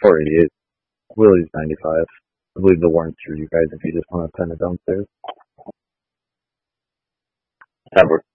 488. Willie's 95. I believe the warrant's for you guys if you just want to send it downstairs. That works.